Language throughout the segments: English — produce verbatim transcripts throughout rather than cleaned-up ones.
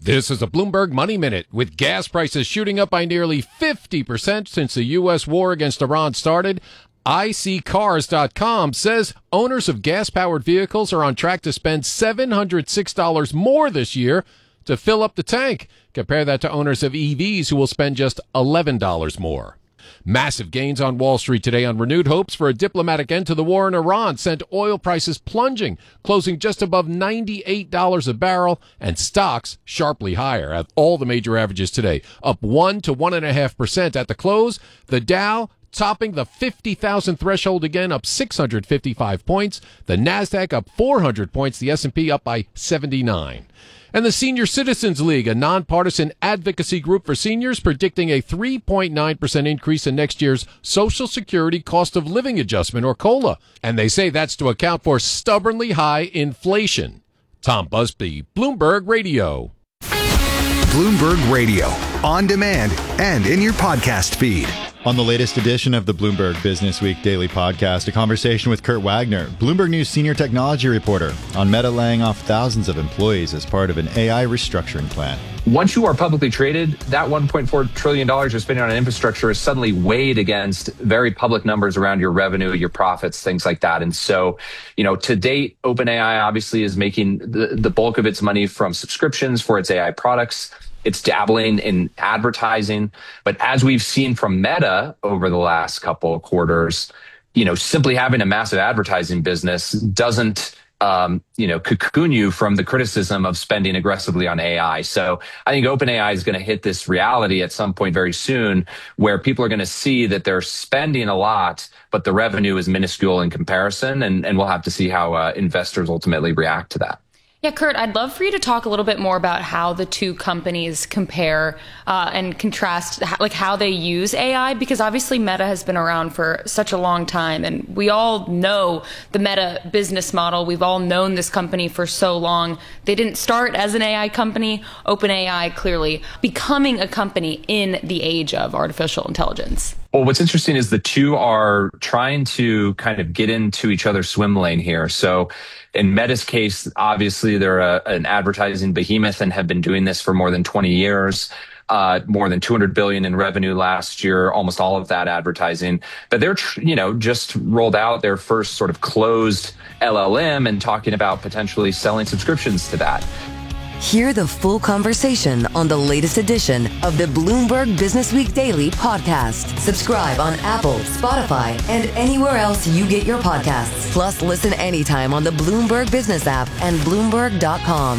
This is a Bloomberg Money Minute. With gas prices shooting up by nearly fifty percent since the U S war against Iran started, I C cars dot com says owners of gas-powered vehicles are on track to spend seven hundred six dollars more this year to fill up the tank. Compare that to owners of E Vs who will spend just eleven dollars more. Massive gains on Wall Street today on renewed hopes for a diplomatic end to the war in Iran sent oil prices plunging, closing just above ninety-eight dollars a barrel, and stocks sharply higher at all the major averages today, up one to one point five percent at the close. The Dow topping the fifty thousand threshold again, up six hundred fifty-five points. The Nasdaq up four hundred points. The S and P up by seventy-nine. And the Senior Citizens League, a nonpartisan advocacy group for seniors, predicting a three point nine percent increase in next year's Social Security Cost of Living Adjustment, or COLA. And they say that's to account for stubbornly high inflation. Tom Busby, Bloomberg Radio. Bloomberg Radio, on demand and in your podcast feed. On the latest edition of the Bloomberg Business Week Daily Podcast, a conversation with Kurt Wagner, Bloomberg News senior technology reporter, on Meta laying off thousands of employees as part of an A I restructuring plan. Once you are publicly traded, that one point four trillion dollars you're spending on infrastructure is suddenly weighed against very public numbers around your revenue, your profits, things like that. And so, you know, to date, OpenAI obviously is making the, the bulk of its money from subscriptions for its A I products. It's dabbling in advertising. But as we've seen from Meta over the last couple of quarters, you know, simply having a massive advertising business doesn't, um, you know, cocoon you from the criticism of spending aggressively on A I. So I think OpenAI is going to hit this reality at some point very soon where people are going to see that they're spending a lot, but the revenue is minuscule in comparison. And, and we'll have to see how uh, investors ultimately react to that. Yeah, Kurt, I'd love for you to talk a little bit more about how the two companies compare uh, and contrast, like how they use A I, because obviously Meta has been around for such a long time, and we all know the Meta business model. We've all known this company for so long. They didn't start as an A I company. OpenAI clearly becoming a company in the age of artificial intelligence. Well, what's interesting is the two are trying to kind of get into each other's swim lane here. So in Meta's case, obviously they're a, an advertising behemoth and have been doing this for more than twenty years. Uh, more than two hundred billion in revenue last year, almost all of that advertising. But they're, you know, just rolled out their first sort of closed L L M and talking about potentially selling subscriptions to that. Hear the full conversation on the latest edition of the Bloomberg Business Week Daily Podcast. Subscribe on Apple, Spotify, and anywhere else you get your podcasts. Plus, listen anytime on the Bloomberg Business app and Bloomberg dot com.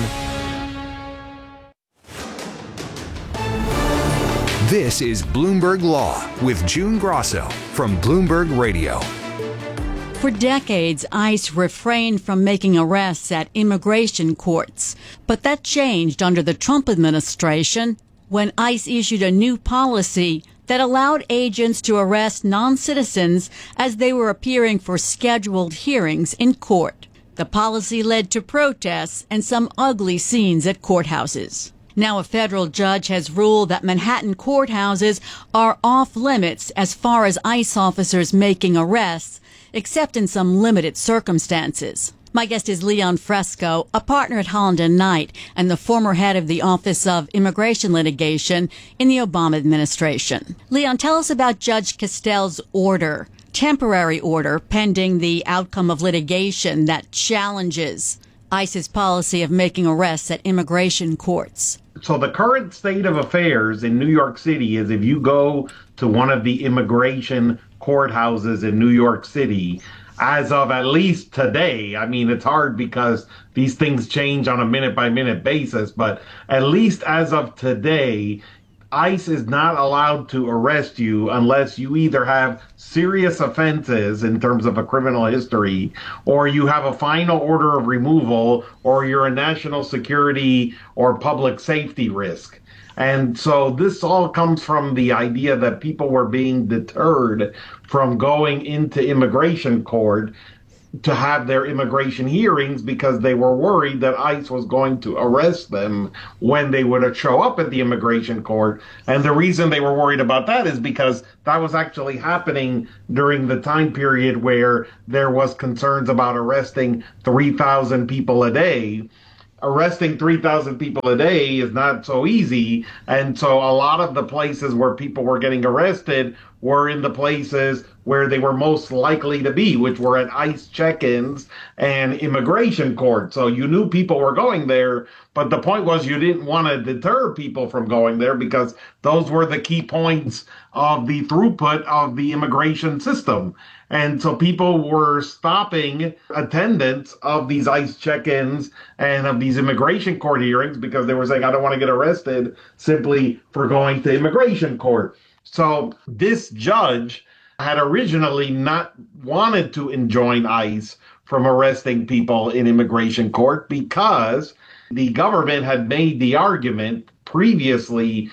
This is Bloomberg Law with June Grosso from Bloomberg Radio. For decades, ICE refrained from making arrests at immigration courts. But that changed under the Trump administration when ICE issued a new policy that allowed agents to arrest non-citizens as they were appearing for scheduled hearings in court. The policy led to protests and some ugly scenes at courthouses. Now a federal judge has ruled that Manhattan courthouses are off limits as far as ICE officers making arrests, except in some limited circumstances. My guest is Leon Fresco, a partner at Holland and Knight and the former head of the Office of Immigration Litigation in the Obama administration. Leon, tell us about Judge Castell's order, temporary order pending the outcome of litigation that challenges ICE's policy of making arrests at immigration courts. So the current state of affairs in New York City is if you go to one of the immigration courthouses in New York City, as of at least today, I mean, it's hard because these things change on a minute by minute basis, but at least as of today, ICE is not allowed to arrest you unless you either have serious offenses in terms of a criminal history, or you have a final order of removal, or you're a national security or public safety risk. And so this all comes from the idea that people were being deterred from going into immigration court to have their immigration hearings because they were worried that ICE was going to arrest them when they would show up at the immigration court. And the reason they were worried about that is because that was actually happening during the time period where there was concerns about arresting three thousand people a day. arresting three thousand people a day is not so easy. And so a lot of the places where people were getting arrested were in the places where they were most likely to be, which were at ICE check-ins and immigration court. So you knew people were going there, but the point was you didn't want to deter people from going there because those were the key points of the throughput of the immigration system. And so people were stopping attendance of these ICE check-ins and of these immigration court hearings because they were saying, I don't want to get arrested simply for going to immigration court. So this judge had originally not wanted to enjoin ICE from arresting people in immigration court because the government had made the argument previously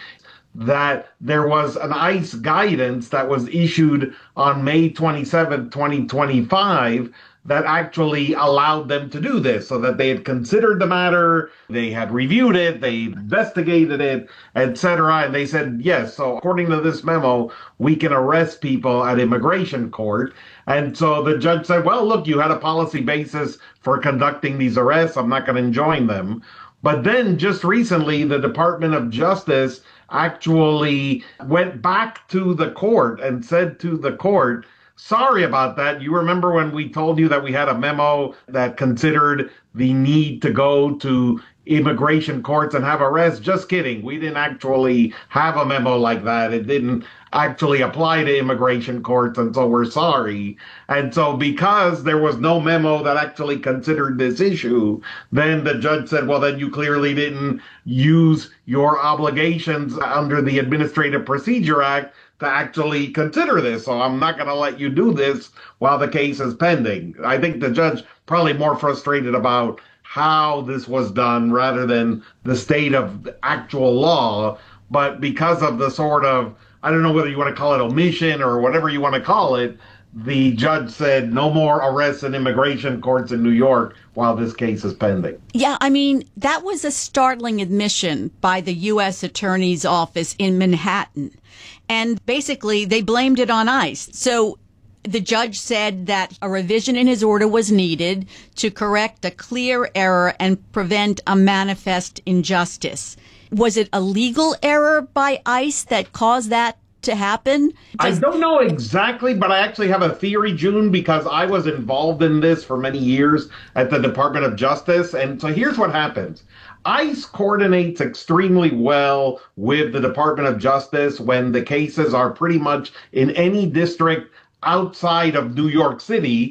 that there was an ICE guidance that was issued on May twenty-seventh, twenty twenty-five that actually allowed them to do this, so that they had considered the matter, they had reviewed it, they investigated it, et cetera. And they said, yes, so according to this memo, we can arrest people at immigration court. And so the judge said, well, look, you had a policy basis for conducting these arrests. I'm not going to enjoin them. But then just recently, the Department of Justice actually went back to the court and said to the court, sorry about that. You remember when we told you that we had a memo that considered the need to go to immigration courts and have arrests? Just kidding. We didn't actually have a memo like that. It didn't actually apply to immigration courts, and so we're sorry. And so because there was no memo that actually considered this issue, then the judge said, well, then you clearly didn't use your obligations under the Administrative Procedure Act to actually consider this. So I'm not going to let you do this while the case is pending. I think the judge probably more frustrated about how this was done rather than the state of actual law. But because of the sort of, I don't know whether you want to call it omission or whatever you want to call it, the judge said no more arrests in immigration courts in New York while this case is pending. Yeah, I mean, that was a startling admission by the U S Attorney's Office in Manhattan. And basically, they blamed it on ICE. So the judge said that a revision in his order was needed to correct a clear error and prevent a manifest injustice. Was it a legal error by ICE that caused that to happen? Just- I don't know exactly, but I actually have a theory, June, because I was involved in this for many years at the Department of Justice. And so here's what happens. ICE coordinates extremely well with the Department of Justice when the cases are pretty much in any district outside of New York City,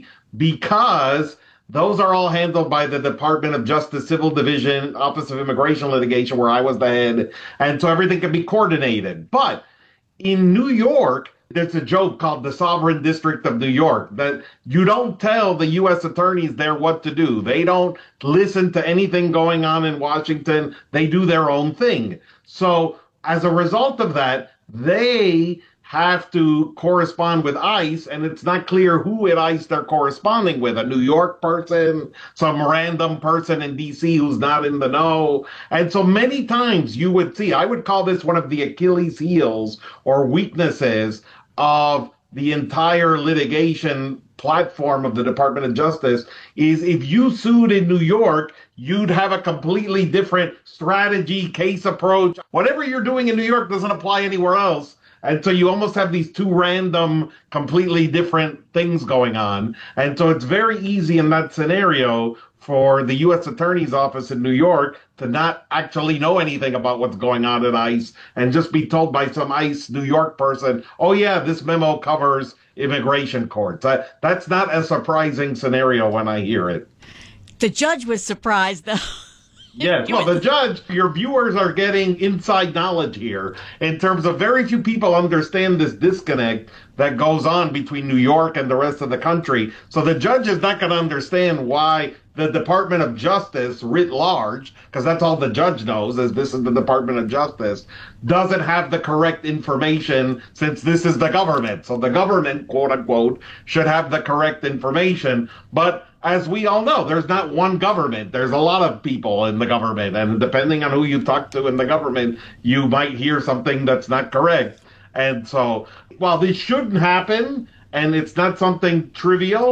because those are all handled by the Department of Justice Civil Division, Office of Immigration Litigation, where I was the head. And so everything can be coordinated. But in New York, there's a joke called the Sovereign District of New York, that you don't tell the U S attorneys there what to do. They don't listen to anything going on in Washington. They do their own thing. So as a result of that, they have to correspond with ICE, and it's not clear who at ICE they're corresponding with, a New York person, some random person in D C who's not in the know. And so many times you would see, I would call this one of the Achilles heels or weaknesses of the entire litigation platform of the Department of Justice, is if you sued in New York, you'd have a completely different strategy, case approach. Whatever you're doing in New York doesn't apply anywhere else. And so you almost have these two random, completely different things going on. And so it's very easy in that scenario for the U S Attorney's Office in New York to not actually know anything about what's going on at ICE and just be told by some ICE New York person, oh yeah, this memo covers immigration courts. That, that's not a surprising scenario when I hear it. The judge was surprised, though. Yes, well, the judge, your viewers are getting inside knowledge here in terms of very few people understand this disconnect that goes on between New York and the rest of the country. So the judge is not going to understand why the Department of Justice writ large, because that's all the judge knows, is this is the Department of Justice, doesn't have the correct information since this is the government. So the government, quote unquote, should have the correct information. But as we all know, there's not one government. There's a lot of people in the government. And depending on who you talk to in the government, you might hear something that's not correct. And so while this shouldn't happen, and it's not something trivial,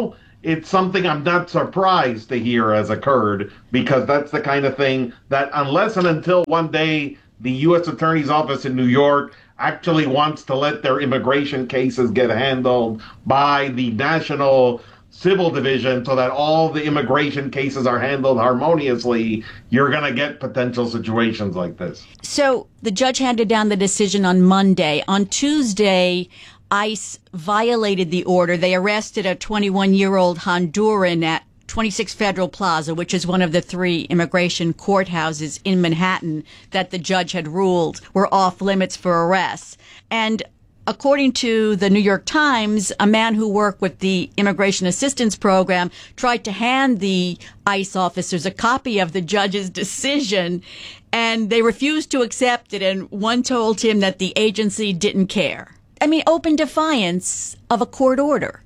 it's something I'm not surprised to hear has occurred, because that's the kind of thing that unless and until one day the U S Attorney's Office in New York actually wants to let their immigration cases get handled by the National Civil Division so that all the immigration cases are handled harmoniously, you're going to get potential situations like this. So the judge handed down the decision on Monday. On Tuesday, ICE violated the order. They arrested a twenty-one-year-old Honduran at twenty-six Federal Plaza, which is one of the three immigration courthouses in Manhattan that the judge had ruled were off limits for arrests. And according to the New York Times, a man who worked with the Immigration Assistance Program tried to hand the ICE officers a copy of the judge's decision, and they refused to accept it, and one told him that the agency didn't care. I mean, open defiance of a court order.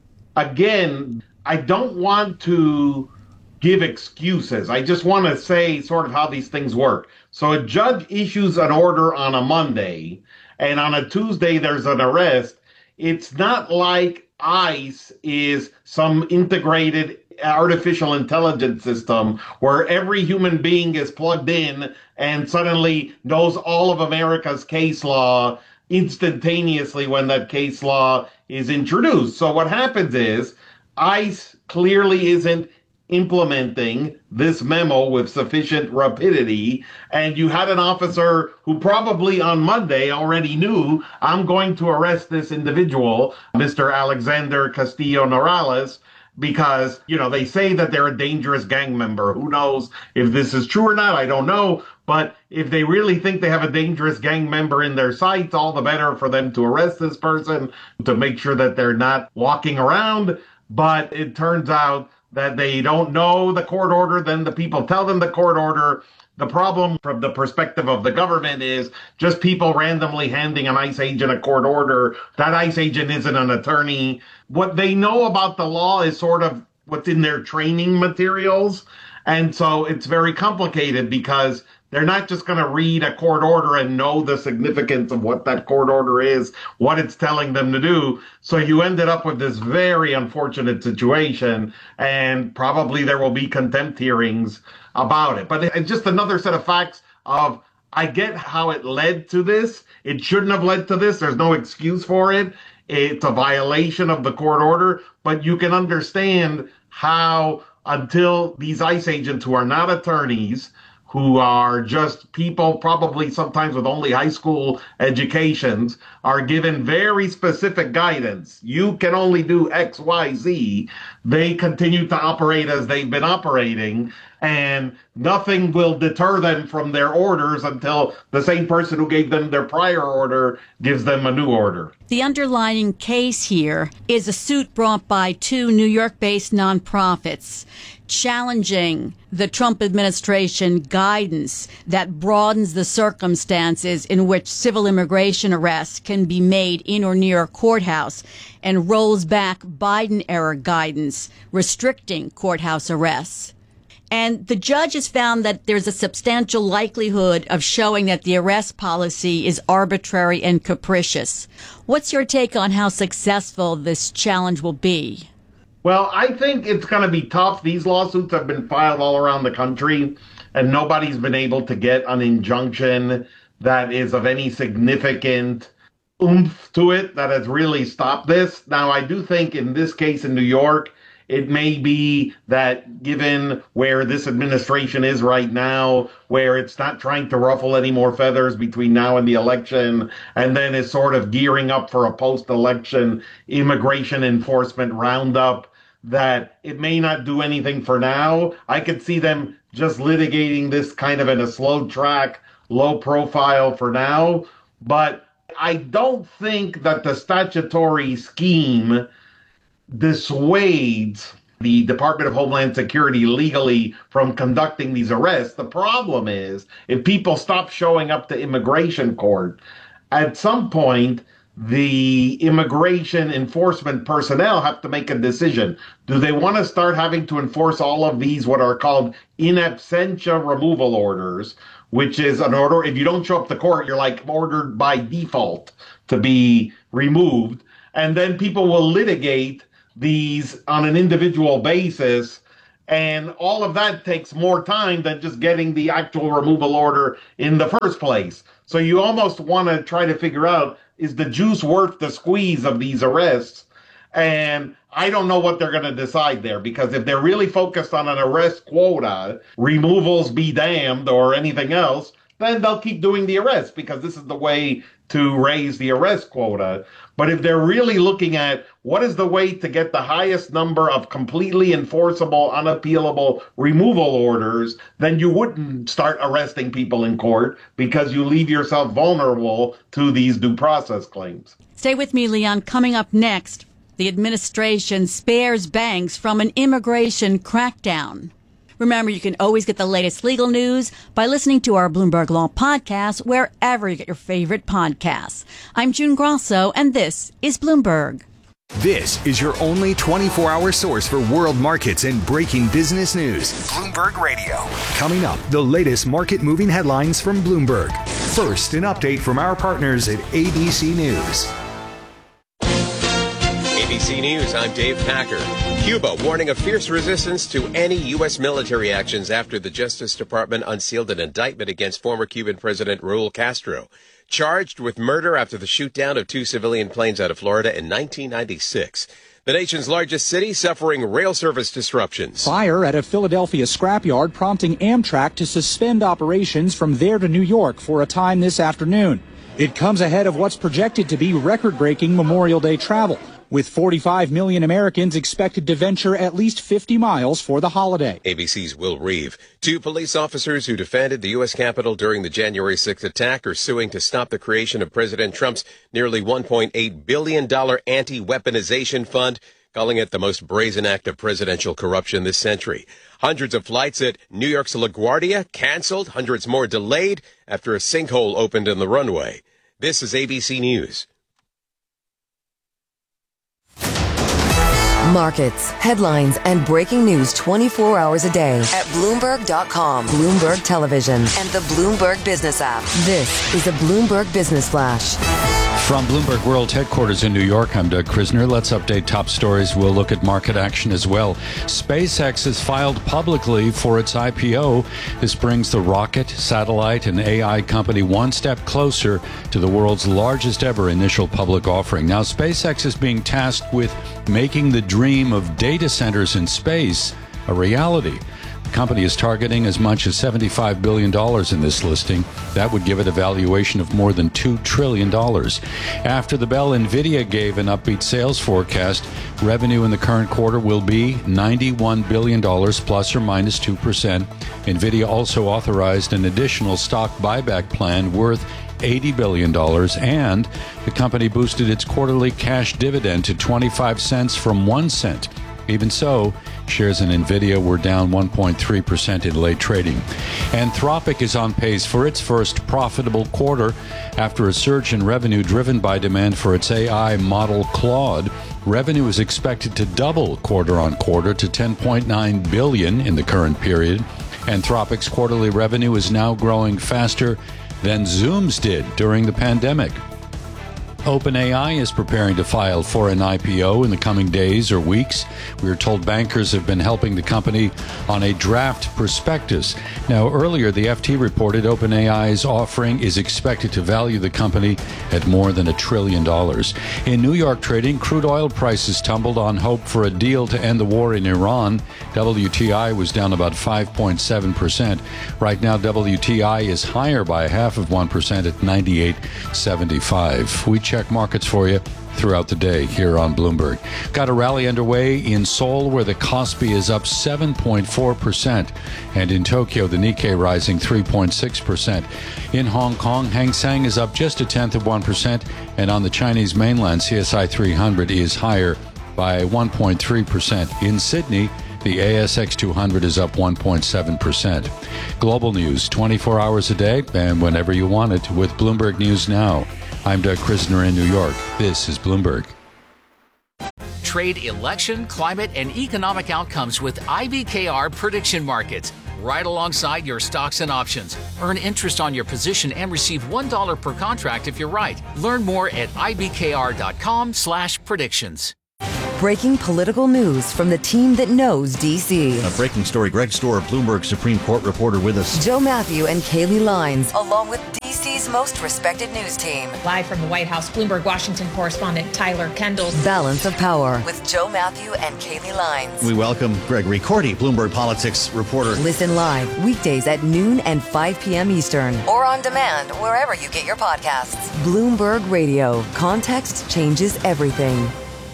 Again, I don't want to give excuses. I just want to say sort of how these things work. So a judge issues an order on a Monday, and on a Tuesday there's an arrest. It's not like ICE is some integrated artificial intelligence system where every human being is plugged in and suddenly knows all of America's case law instantaneously when that case law is introduced. So what happens is ICE clearly isn't implementing this memo with sufficient rapidity, and you had an officer who probably on Monday already knew, I'm going to arrest this individual, Mister Alexander Castillo Norales, because, you know, they say that they're a dangerous gang member. Who knows if this is true or not? I don't know. But if they really think they have a dangerous gang member in their sights, all the better for them to arrest this person to make sure that they're not walking around. But it turns out that they don't know the court order, then the people tell them the court order. The problem from the perspective of the government is just people randomly handing an ICE agent a court order. That ICE agent isn't an attorney. What they know about the law is sort of what's in their training materials. And so it's very complicated because they're not just going to read a court order and know the significance of what that court order is, what it's telling them to do. So you ended up with this very unfortunate situation, and probably there will be contempt hearings about it. But it's just another set of facts of, I get how it led to this. It shouldn't have led to this. There's no excuse for it. It's a violation of the court order, but you can understand how until these ICE agents who are not attorneys, who are just people probably sometimes with only high school educations, are given very specific guidance. You can only do X, Y, Z. They continue to operate as they've been operating, and nothing will deter them from their orders until the same person who gave them their prior order gives them a new order. The underlying case here is a suit brought by two New York-based nonprofits challenging the Trump administration guidance that broadens the circumstances in which civil immigration arrests can be made in or near a courthouse and rolls back Biden-era guidance restricting courthouse arrests. And the judge has found that there's a substantial likelihood of showing that the arrest policy is arbitrary and capricious. What's your take on how successful this challenge will be? Well, I think it's going to be tough. These lawsuits have been filed all around the country, and nobody's been able to get an injunction that is of any significant oomph to it that has really stopped this. Now, I do think in this case in New York, it may be that given where this administration is right now, where it's not trying to ruffle any more feathers between now and the election, and then is sort of gearing up for a post-election immigration enforcement roundup, that it may not do anything for now. I could see them just litigating this kind of in a slow track, low profile for now. But I don't think that the statutory scheme dissuades the Department of Homeland Security legally from conducting these arrests. The problem is, if people stop showing up to immigration court, at some point, the immigration enforcement personnel have to make a decision. Do they want to start having to enforce all of these, what are called in absentia removal orders, which is an order, if you don't show up to court, you're like ordered by default to be removed. And then people will litigate these on an individual basis. And all of that takes more time than just getting the actual removal order in the first place. So you almost want to try to figure out, is the juice worth the squeeze of these arrests? And I don't know what they're going to decide there, because if they're really focused on an arrest quota, removals be damned or anything else, then they'll keep doing the arrests because this is the way to raise the arrest quota. But if they're really looking at what is the way to get the highest number of completely enforceable, unappealable removal orders, then you wouldn't start arresting people in court because you leave yourself vulnerable to these due process claims. Stay with me, Leon. Coming up next, the administration spares banks from an immigration crackdown. Remember, you can always get the latest legal news by listening to our Bloomberg Law podcast wherever you get your favorite podcasts. I'm June Grosso, and this is Bloomberg. This is your only twenty-four hour source for world markets and breaking business news. Bloomberg Radio. Coming up, the latest market moving headlines from Bloomberg. First, an update from our partners at A B C News. A B C News, I'm Dave Packer. Cuba warning of fierce resistance to any U S military actions after the Justice Department unsealed an indictment against former Cuban President Raul Castro, charged with murder after the shoot-down of two civilian planes out of Florida in nineteen ninety-six. The nation's largest city suffering rail service disruptions. Fire at a Philadelphia scrapyard prompting Amtrak to suspend operations from there to New York for a time this afternoon. It comes ahead of what's projected to be record-breaking Memorial Day travel, with forty-five million Americans expected to venture at least fifty miles for the holiday. A B C's Will Reeve. Two police officers who defended the U S Capitol during the January sixth attack are suing to stop the creation of President Trump's nearly one point eight billion dollars anti-weaponization fund, calling it the most brazen act of presidential corruption this century. Hundreds of flights at New York's LaGuardia canceled, hundreds more delayed after a sinkhole opened in the runway. This is A B C News. Markets, headlines, and breaking news twenty-four hours a day at Bloomberg dot com, Bloomberg Television, and the Bloomberg Business app. This is a Bloomberg Business Flash. From Bloomberg World Headquarters in New York, I'm Doug Krisner. Let's update top stories. We'll look at market action as well. SpaceX has filed publicly for its I P O. This brings the rocket, satellite, and A I company one step closer to the world's largest ever initial public offering. Now, SpaceX is being tasked with making the dream of data centers in space a reality. The company is targeting as much as seventy-five billion dollars in this listing. That would give it a valuation of more than two trillion dollars. After the bell, NVIDIA gave an upbeat sales forecast. Revenue in the current quarter will be ninety-one billion dollars, plus or minus two percent. NVIDIA also authorized an additional stock buyback plan worth eighty billion dollars, and the company boosted its quarterly cash dividend to twenty-five cents from one cent. Even so, shares in NVIDIA were down one point three percent in late trading. Anthropic is on pace for its first profitable quarter after a surge in revenue driven by demand for its A I model Claude. Revenue is expected to double quarter on quarter to ten point nine billion dollars in the current period. Anthropic's quarterly revenue is now growing faster than Zoom's did during the pandemic. OpenAI is preparing to file for an I P O in the coming days or weeks. We are told bankers have been helping the company on a draft prospectus. Now, earlier, the F T reported OpenAI's offering is expected to value the company at more than a trillion dollars. In New York trading, crude oil prices tumbled on hope for a deal to end the war in Iran. W T I was down about five point seven percent. Right now, W T I is higher by a half of one percent at ninety-eight seventy-five. We check markets for you throughout the day here on Bloomberg. Got a rally underway in Seoul where the Kospi is up seven point four percent, and in Tokyo the Nikkei rising three point six percent. In Hong Kong, Hang Seng is up just a tenth of one percent, and on the Chinese mainland, C S I three hundred is higher by one point three percent. In Sydney, the A S X two hundred is up one point seven percent. Global news twenty-four hours a day and whenever you want it with Bloomberg News Now. I'm Doug Krisner in New York. This is Bloomberg. Trade election, climate, and economic outcomes with I B K R prediction markets. Right alongside your stocks and options. Earn interest on your position and receive one dollar per contract if you're right. Learn more at I B K R dot com slash predictions. Breaking political news from the team that knows D C. A breaking story. Greg Storer, Bloomberg Supreme Court reporter with us. Joe Matthew and Kaylee Lines, along with D C's most respected news team. Live from the White House, Bloomberg Washington correspondent Tyler Kendall. Balance of Power with Joe Matthew and Kaylee Lines. We welcome Gregory Cordy, Bloomberg Politics reporter. Listen live weekdays at noon and five p.m. Eastern, or on demand wherever you get your podcasts. Bloomberg Radio. Context changes everything.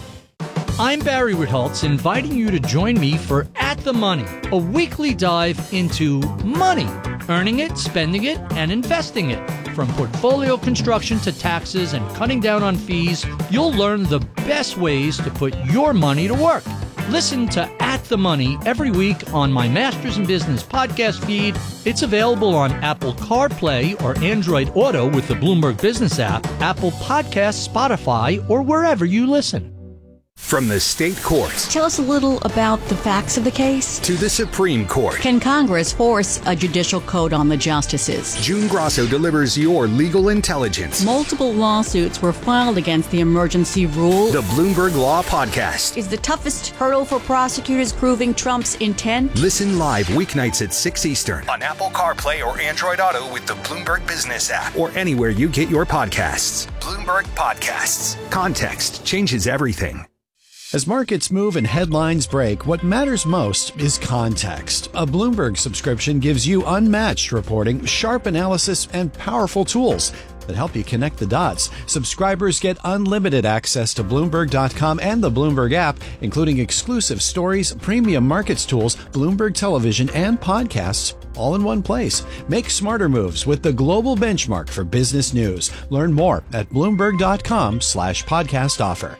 I'm Barry Ritholtz, inviting you to join me for At the Money, a weekly dive into money, earning it, spending it, and investing it. From portfolio construction to taxes and cutting down on fees, you'll learn the best ways to put your money to work. Listen to At the Money every week on my Masters in Business podcast feed. It's available on Apple CarPlay or Android Auto with the Bloomberg Business app, Apple Podcasts, Spotify, or wherever you listen. From the state courts. Tell us a little about the facts of the case. To the Supreme Court. Can Congress force a judicial code on the justices? June Grosso delivers your legal intelligence. Multiple lawsuits were filed against the emergency rule. The Bloomberg Law Podcast. Is the toughest hurdle for prosecutors proving Trump's intent? Listen live weeknights at six Eastern on Apple CarPlay or Android Auto with the Bloomberg Business app, or anywhere you get your podcasts. Bloomberg Podcasts. Context changes everything. As markets move and headlines break, what matters most is context. A Bloomberg subscription gives you unmatched reporting, sharp analysis, and powerful tools that help you connect the dots. Subscribers get unlimited access to Bloomberg dot com and the Bloomberg app, including exclusive stories, premium markets tools, Bloomberg television, and podcasts, all in one place. Make smarter moves with the global benchmark for business news. Learn more at Bloomberg dot com slash podcast offer.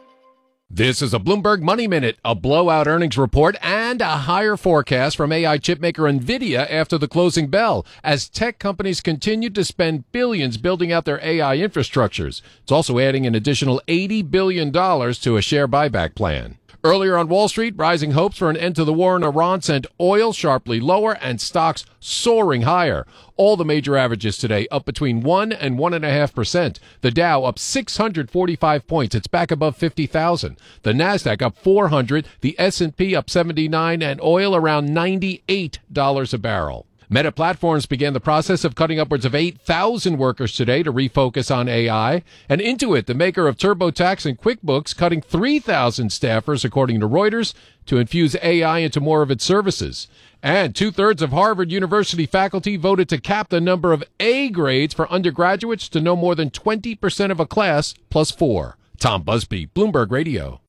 This is a Bloomberg Money Minute, a blowout earnings report, and a higher forecast from A I chipmaker NVIDIA after the closing bell, as tech companies continue to spend billions building out their A I infrastructures. It's also adding an additional eighty billion dollars to a share buyback plan. Earlier on Wall Street, rising hopes for an end to the war in Iran sent oil sharply lower and stocks soaring higher. All the major averages today up between one and one and a half percent. The Dow up six hundred forty-five points. It's back above fifty thousand. The Nasdaq up four hundred. The S and P up seventy-nine, and oil around ninety-eight dollars a barrel. Meta Platforms began the process of cutting upwards of eight thousand workers today to refocus on A I. And Intuit, the maker of TurboTax and QuickBooks, cutting three thousand staffers, according to Reuters, to infuse A I into more of its services. And two-thirds of Harvard University faculty voted to cap the number of A grades for undergraduates to no more than twenty percent of a class plus four. Tom Busby, Bloomberg Radio.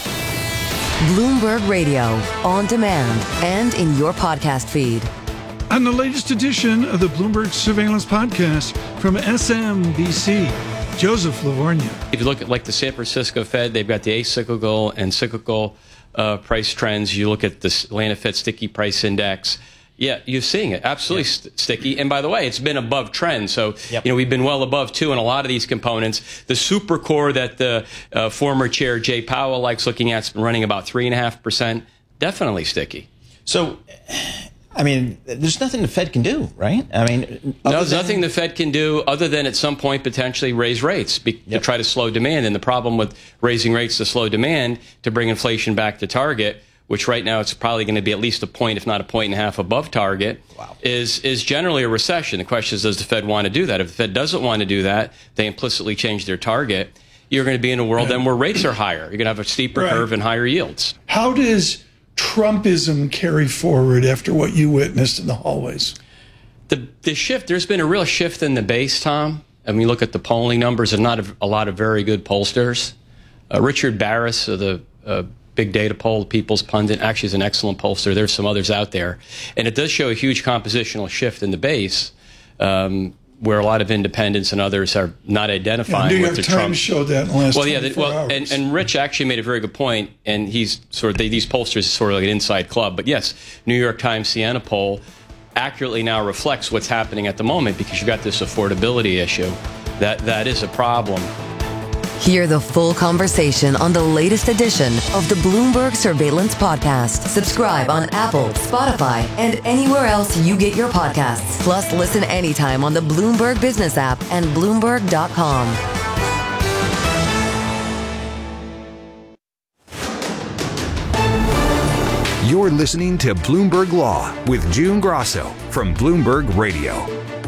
Bloomberg Radio, on demand and in your podcast feed. On the latest edition of the Bloomberg Surveillance Podcast from S M B C, Joseph Lavorgna. If you look at like the San Francisco Fed, they've got the acyclical and cyclical uh, price trends. You look at the Atlanta Fed Sticky Price Index. Yeah, you're seeing it. Absolutely yep. st- sticky. And by the way, it's been above trend. So, yep. you know, we've been well above, too, in a lot of these components. The super core that the uh, former chair Jay Powell likes looking at has been running about three point five percent. Definitely sticky. So, I mean, there's nothing the Fed can do, right? I mean, no, there's than... nothing the Fed can do other than at some point potentially raise rates be- yep. to try to slow demand. And the problem with raising rates to slow demand to bring inflation back to target, which right now it's probably going to be at least a point, if not a point and a half above target, wow. is is generally a recession. The question is, does the Fed want to do that? If the Fed doesn't want to do that, they implicitly change their target. You're going to be in a world then where rates are higher. You're going to have a steeper right. curve and higher yields. How does Trumpism carry forward after what you witnessed in the hallways? The the shift, there's been a real shift in the base, Tom. I mean, you look at the polling numbers, and not a, a lot of very good pollsters. Uh, Richard Barris of the uh, Big Data Poll, People's Pundit, actually is an excellent pollster. There's some others out there. And it does show a huge compositional shift in the base, um, where a lot of independents and others are not identifying yeah, New with York the Times Trump. showed that in the last well, yeah, the, well, hours. And, and Rich actually made a very good point, and he's sort of, they, these pollsters are sort of like an inside club. But yes, New York Times Siena poll accurately now reflects what's happening at the moment, because you've got this affordability issue. That That is a problem. Hear the full conversation on the latest edition of the Bloomberg Surveillance Podcast. Subscribe on Apple, Spotify, and anywhere else you get your podcasts. Plus, listen anytime on the Bloomberg Business app and Bloomberg dot com. You're listening to Bloomberg Law with June Grosso from Bloomberg Radio.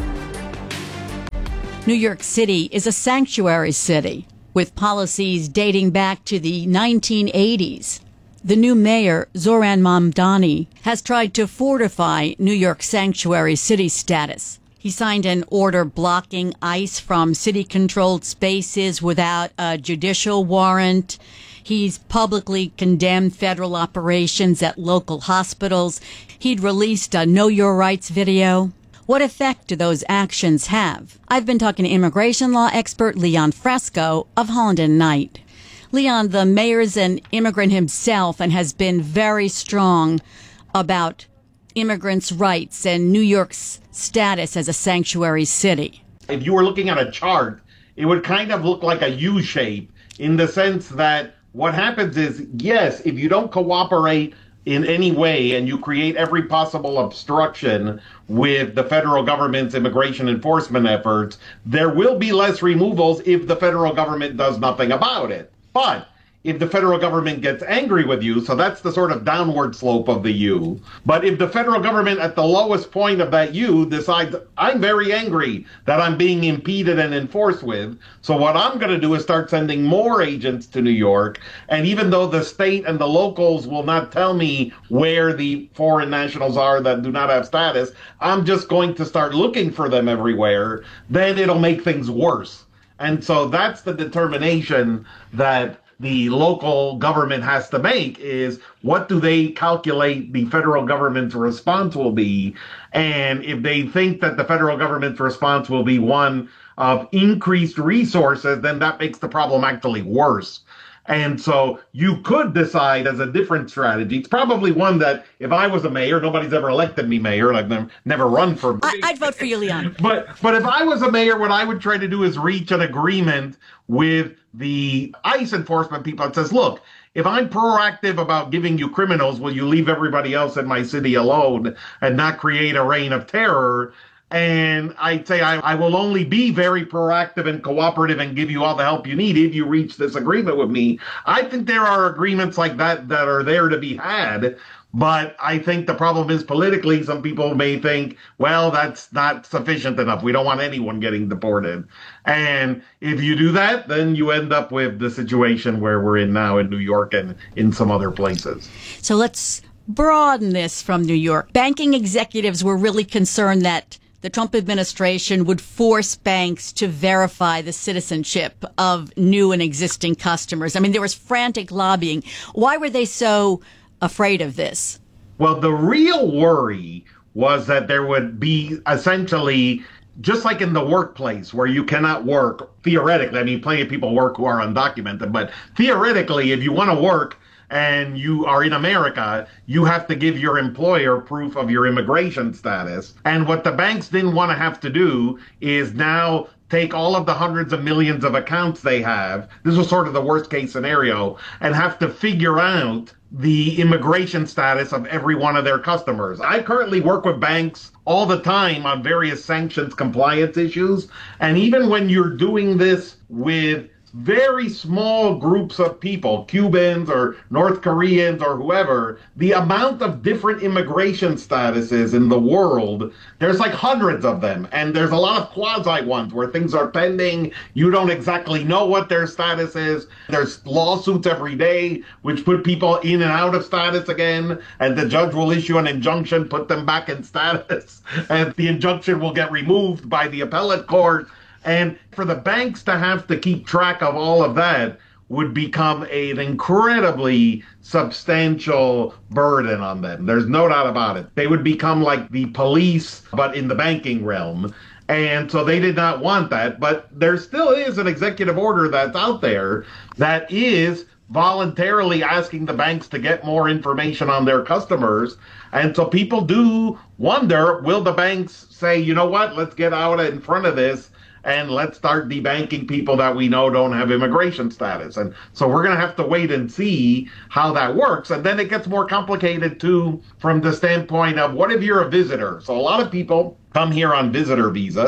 New York City is a sanctuary city with policies dating back to the nineteen eighties. The new mayor, Zoran Mamdani, has tried to fortify New York's sanctuary city status. He signed an order blocking ICE from city-controlled spaces without a judicial warrant. He's publicly condemned federal operations at local hospitals. He'd released a Know Your Rights video. What effect do those actions have? I've been talking to immigration law expert Leon Fresco of Holland and Knight. Leon, the mayor's an immigrant himself and has been very strong about immigrants' rights and New York's status as a sanctuary city. If you were looking at a chart, it would kind of look like a U shape in the sense that what happens is, yes, if you don't cooperate in any way and you create every possible obstruction with the federal government's immigration enforcement efforts, there will be less removals if the federal government does nothing about it. But if the federal government gets angry with you, so that's the sort of downward slope of the U. But if the federal government at the lowest point of that U decides, I'm very angry that I'm being impeded and enforced with, so what I'm going to do is start sending more agents to New York. And even though the state and the locals will not tell me where the foreign nationals are that do not have status, I'm just going to start looking for them everywhere. Then it'll make things worse. And so that's the determination that the local government has to make, is what do they calculate the federal government's response will be? And if they think that the federal government's response will be one of increased resources, then that makes the problem actually worse. And so you could decide as a different strategy. It's probably one that if I was a mayor, nobody's ever elected me mayor, and I've never, never run for mayor. I, I'd vote for you, Leon. But but if I was a mayor, what I would try to do is reach an agreement with the ICE enforcement people that says, look, if I'm proactive about giving you criminals, will you leave everybody else in my city alone and not create a reign of terror? And I'd say I, I will only be very proactive and cooperative and give you all the help you need if you reach this agreement with me. I think there are agreements like that that are there to be had. But I think the problem is politically, some people may think, well, that's not sufficient enough. We don't want anyone getting deported. And if you do that, then you end up with the situation where we're in now in New York and in some other places. So let's broaden this from New York. Banking executives were really concerned that the Trump administration would force banks to verify the citizenship of new and existing customers. I mean, there was frantic lobbying. Why were they so afraid of this? Well, the real worry was that there would be essentially, just like in the workplace where you cannot work, theoretically, I mean, plenty of people work who are undocumented, but theoretically, if you want to work and you are in America, you have to give your employer proof of your immigration status. And what the banks didn't want to have to do is now take all of the hundreds of millions of accounts they have, this was sort of the worst case scenario, and have to figure out the immigration status of every one of their customers. I currently work with banks all the time on various sanctions compliance issues. And even when you're doing this with very small groups of people, Cubans or North Koreans or whoever, the amount of different immigration statuses in the world, there's like hundreds of them. And there's a lot of quasi ones where things are pending. You don't exactly know what their status is. There's lawsuits every day, which put people in and out of status again. And the judge will issue an injunction, put them back in status. And the injunction will get removed by the appellate court. And for the banks to have to keep track of all of that would become an incredibly substantial burden on them. There's no doubt about it. They would become like the police, but in the banking realm. And so they did not want that. But there still is an executive order that's out there that is voluntarily asking the banks to get more information on their customers. And so people do wonder, will the banks say, you know what, let's get out in front of this and let's start debanking people that we know don't have immigration status. And so we're going to have to wait and see how that works. And then it gets more complicated, too, from the standpoint of what if you're a visitor? So a lot of people come here on visitor visas.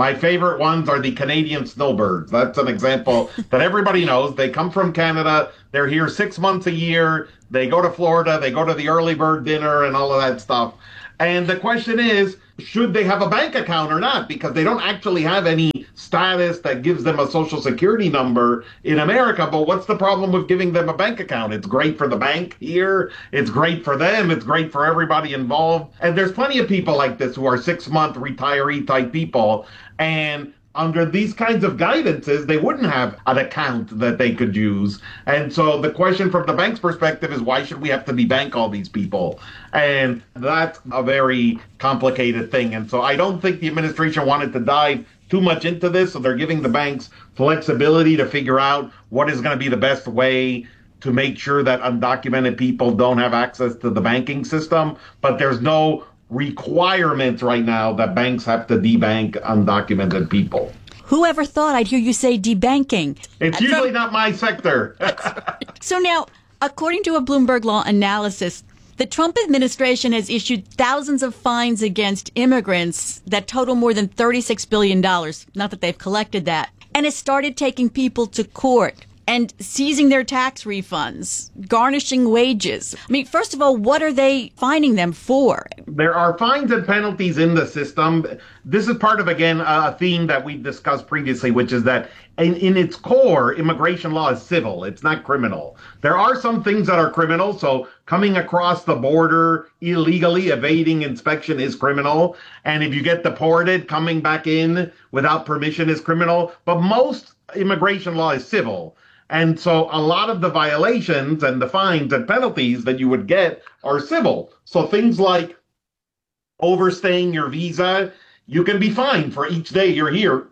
My favorite ones are the Canadian snowbirds. That's an example that everybody knows. They come from Canada. They're here six months a year. They go to Florida. They go to the early bird dinner and all of that stuff. And the question is, should they have a bank account or not? Because they don't actually have any status that gives them a social security number in America. But what's the problem with giving them a bank account? It's great for the bank here. It's great for them. It's great for everybody involved. And there's plenty of people like this who are six-month retiree type people. And under these kinds of guidances, they wouldn't have an account that they could use. And so the question from the bank's perspective is, why should we have to debank all these people? And that's a very complicated thing. And so I don't think the administration wanted to dive too much into this. So they're giving the banks flexibility to figure out what is going to be the best way to make sure that undocumented people don't have access to the banking system. But there's no requirements right now that banks have to debank undocumented people. Whoever thought I'd hear you say debanking? It's usually not my sector. So now, according to a Bloomberg Law analysis, the Trump administration has issued thousands of fines against immigrants that total more than thirty-six billion dollars. Not that they've collected that. And has started taking people to court and seizing their tax refunds, garnishing wages. I mean, first of all, what are they fining them for? There are fines and penalties in the system. This is part of, again, a theme that we discussed previously, which is that in, in its core, immigration law is civil. It's not criminal. There are some things that are criminal. So coming across the border illegally, evading inspection is criminal. And if you get deported, coming back in without permission is criminal. But most immigration law is civil. And so a lot of the violations and the fines and penalties that you would get are civil. So things like overstaying your visa, you can be fined for each day you're here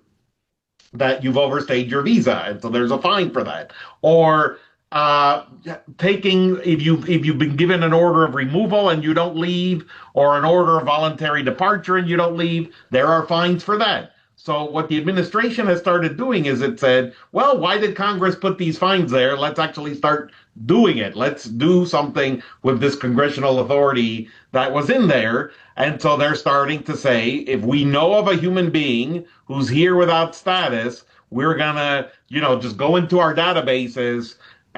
that you've overstayed your visa. And so there's a fine for that. Or uh, taking, if you, if you've been given an order of removal and you don't leave, or an order of voluntary departure and you don't leave, there are fines for that. So what the administration has started doing is it said, well, why did Congress put these fines there? Let's actually start doing it. Let's do something with this congressional authority that was in there. And so they're starting to say, if we know of a human being who's here without status, we're going to, you know, just go into our databases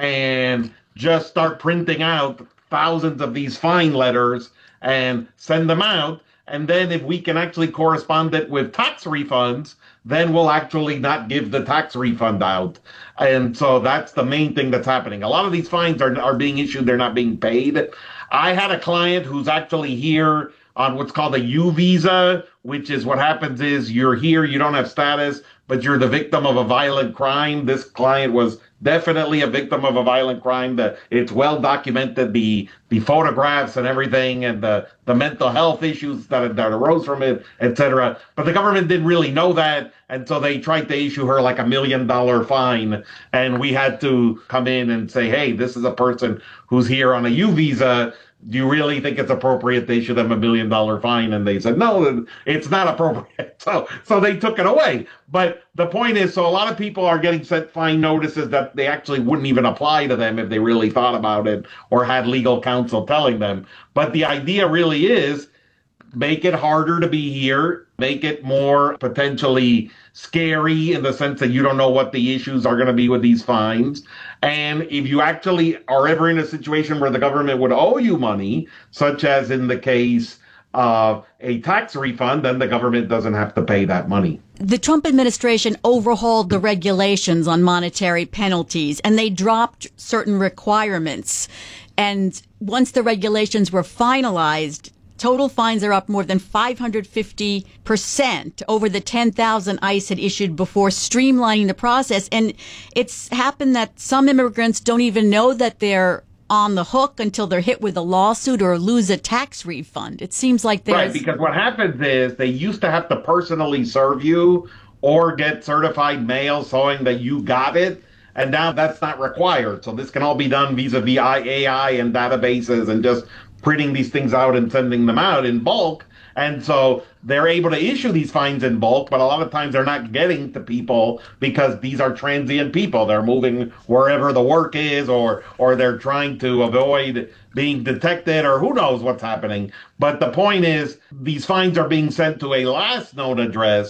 and just start printing out thousands of these fine letters and send them out. And then if we can actually correspond it with tax refunds, then we'll actually not give the tax refund out. And so that's the main thing that's happening. A lot of these fines are, are being issued. They're not being paid. I had a client who's actually here on what's called a U visa, which is what happens is you're here, you don't have status, but you're the victim of a violent crime. This client was definitely a victim of a violent crime. That it's well documented, the the photographs and everything, and the, the mental health issues that, that arose from it, et cetera. But the government didn't really know that, and so they tried to issue her like a million dollar fine. And we had to come in and say, hey, this is a person who's here on a U visa. Do you really think it's appropriate to issue them a million dollar fine? And they said, no, it's not appropriate. So, so they took it away. But the point is, so a lot of people are getting sent fine notices that they actually wouldn't even apply to them if they really thought about it or had legal counsel telling them. But the idea really is make it harder to be here, make it more potentially scary in the sense that you don't know what the issues are going to be with these fines. And if you actually are ever in a situation where the government would owe you money, such as in the case of a tax refund, then the government doesn't have to pay that money. The Trump administration overhauled the regulations on monetary penalties, and they dropped certain requirements. And once the regulations were finalized, total fines are up more than five hundred fifty percent over the ten thousand ICE had issued before, streamlining the process. And it's happened that some immigrants don't even know that they're on the hook until they're hit with a lawsuit or lose a tax refund. It seems like there's... Right, because what happens is they used to have to personally serve you or get certified mail showing that you got it. And now that's not required. So this can all be done vis-a-vis A I and databases and just printing these things out and sending them out in bulk. And so they're able to issue these fines in bulk, but a lot of times they're not getting to people because these are transient people. They're moving wherever the work is, or or they're trying to avoid being detected, or who knows what's happening. But the point is, these fines are being sent to a last known address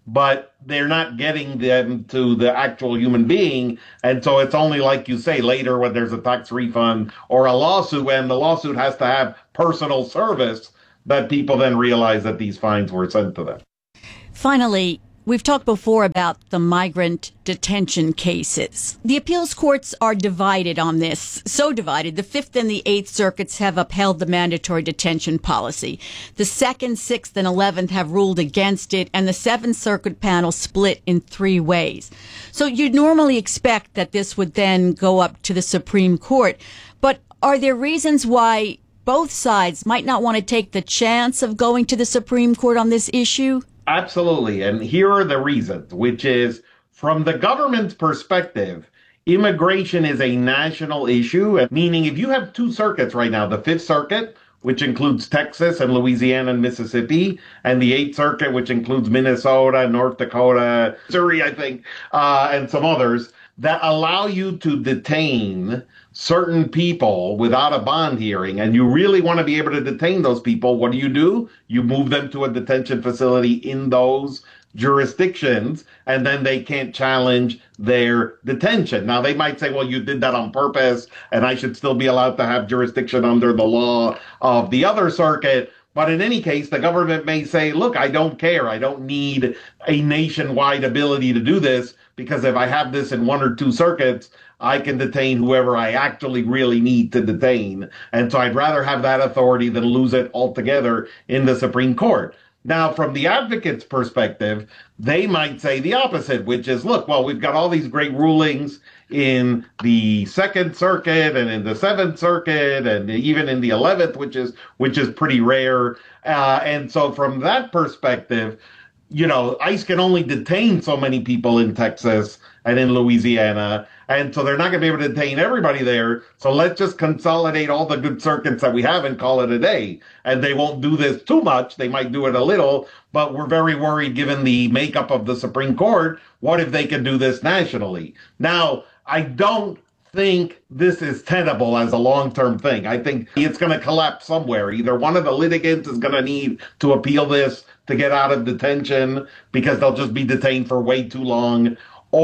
but they're not getting them to the actual human being. And so it's only, like you say, later when there's a tax refund or a lawsuit, and the lawsuit has to have personal service, that people then realize that these fines were sent to them. Finally, we've talked before about the migrant detention cases. The appeals courts are divided on this, so divided. The Fifth and the Eighth Circuits have upheld the mandatory detention policy. The Second, Sixth, and Eleventh have ruled against it, and the Seventh Circuit panel split in three ways. So you'd normally expect that this would then go up to the Supreme Court. But are there reasons why both sides might not want to take the chance of going to the Supreme Court on this issue? Absolutely. And here are the reasons, which is, from the government's perspective, immigration is a national issue, meaning if you have two circuits right now, the Fifth Circuit, which includes Texas and Louisiana and Mississippi, and the Eighth Circuit, which includes Minnesota, North Dakota, Missouri, I think, uh, and some others, that allow you to detain certain people without a bond hearing, and you really want to be able to detain those people, what do you do? You move them to a detention facility in those jurisdictions, and then they can't challenge their detention. Now, they might say, well, you did that on purpose, and I should still be allowed to have jurisdiction under the law of the other circuit. But in any case, the government may say, look, I don't care. I don't need a nationwide ability to do this, because if I have this in one or two circuits, I can detain whoever I actually really need to detain. And so I'd rather have that authority than lose it altogether in the Supreme Court. Now, from the advocate's perspective, they might say the opposite, which is, look, well, we've got all these great rulings in the Second Circuit and in the Seventh Circuit and even in the eleventh, which is which is pretty rare. Uh, and so from that perspective, you know, ICE can only detain so many people in Texas and in Louisiana, and so they're not going to be able to detain everybody there. So let's just consolidate all the good circuits that we have and call it a day. And they won't do this too much. They might do it a little, but we're very worried, given the makeup of the Supreme Court, what if they can do this nationally? Now, I don't think this is tenable as a long-term thing. I think it's going to collapse somewhere. Either one of the litigants is going to need to appeal this to get out of detention because they'll just be detained for way too long,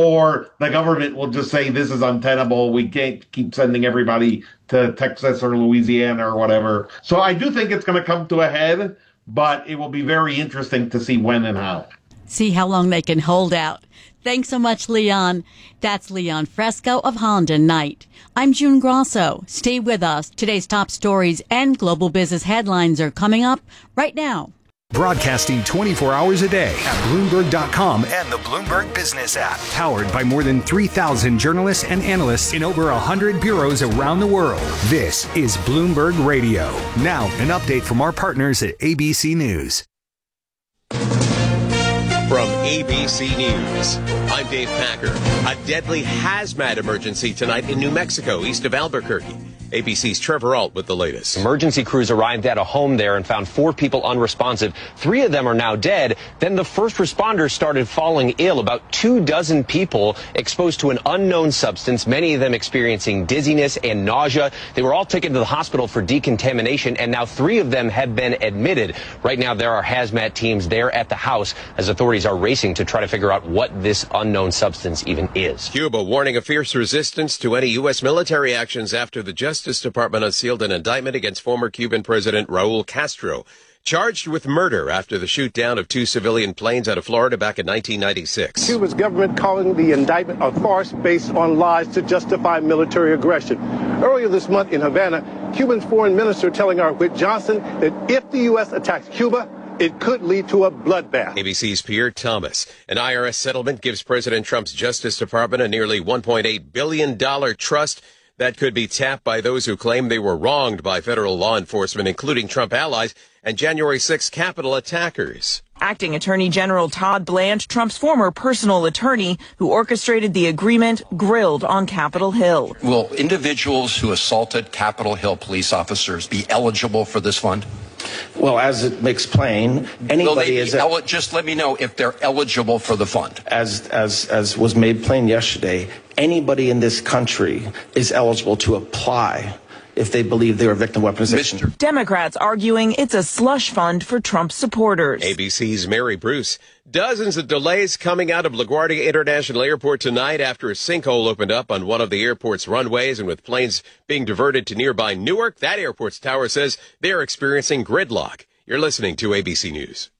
or the government will just say this is untenable. We can't keep sending everybody to Texas or Louisiana or whatever. So I do think it's going to come to a head, but it will be very interesting to see when and how. See how long they can hold out. Thanks so much, Leon. That's Leon Fresco of Honda Knight. I'm June Grosso. Stay with us. Today's top stories and global business headlines are coming up right now. Broadcasting twenty-four hours a day at Bloomberg dot com and the Bloomberg Business app. Powered by more than three thousand journalists and analysts in over one hundred bureaus around the world. This is Bloomberg Radio. Now, an update from our partners at A B C News. From A B C News, I'm Dave Packer. A deadly hazmat emergency tonight in New Mexico, east of Albuquerque. A B C's Trevor Alt with the latest. Emergency crews arrived at a home there and found four people unresponsive. Three of them are now dead. Then the first responders started falling ill. About two dozen people exposed to an unknown substance, many of them experiencing dizziness and nausea. They were all taken to the hospital for decontamination, and now three of them have been admitted. Right now, there are hazmat teams there at the house as authorities are racing to try to figure out what this unknown substance even is. Cuba warning of fierce resistance to any U S military actions after the Justice Justice Department unsealed an indictment against former Cuban President Raul Castro, charged with murder after the shoot down of two civilian planes out of Florida back in nineteen ninety-six. Cuba's government calling the indictment a farce based on lies to justify military aggression. Earlier this month in Havana, Cuban foreign minister telling our Whit Johnson that if the U S attacks Cuba, it could lead to a bloodbath. A B C's Pierre Thomas. An I R S settlement gives President Trump's Justice Department a nearly one point eight billion dollars trust that could be tapped by those who claim they were wronged by federal law enforcement, including Trump allies and January sixth Capitol attackers. Acting Attorney General Todd Blanche, Trump's former personal attorney who orchestrated the agreement, grilled on Capitol Hill. Will individuals who assaulted Capitol Hill police officers be eligible for this fund? Well, as it makes plain, anybody is el- just let me know if they're eligible for the fund. As as as was made plain yesterday, anybody in this country is eligible to apply if they believe they were victim weaponization. Democrats arguing it's a slush fund for Trump supporters. A B C's Mary Bruce. Dozens of delays coming out of LaGuardia International Airport tonight after a sinkhole opened up on one of the airport's runways, and with planes being diverted to nearby Newark, that airport's tower says they're experiencing gridlock. You're listening to A B C News.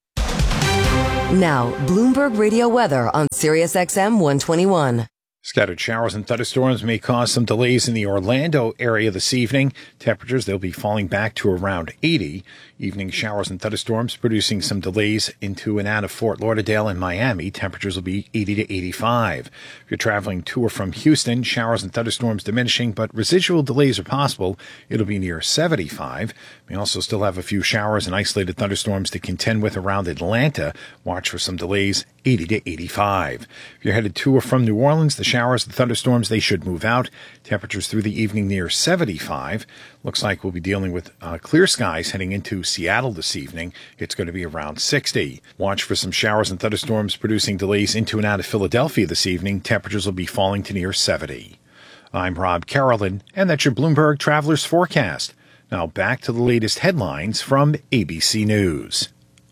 Now, Bloomberg Radio weather on Sirius X M one twenty-one. Scattered showers and thunderstorms may cause some delays in the Orlando area this evening. Temperatures, they'll be falling back to around eighty. Evening showers and thunderstorms producing some delays into and out of Fort Lauderdale and Miami. Temperatures will be eighty to eighty-five. If you're traveling to or from Houston, showers and thunderstorms diminishing, but residual delays are possible. It'll be near seventy-five. We also still have a few showers and isolated thunderstorms to contend with around Atlanta. Watch for some delays, eighty to eighty-five. If you're headed to or from New Orleans, the showers and thunderstorms, they should move out. Temperatures through the evening near seventy-five. Looks like we'll be dealing with uh, clear skies heading into Seattle this evening. It's going to be around sixty. Watch for some showers and thunderstorms producing delays into and out of Philadelphia this evening. Temperatures will be falling to near seventy. I'm Rob Carolyn, and that's your Bloomberg Travelers Forecast. Now back to the latest headlines from A B C News.